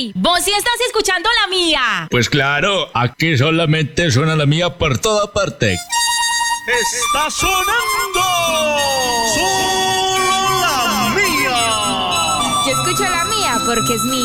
Uy, vos sí estás escuchando la mía. Pues claro, aquí solamente suena la mía por toda parte. Está sonando solo la mía. Yo escucho la mía porque es mía.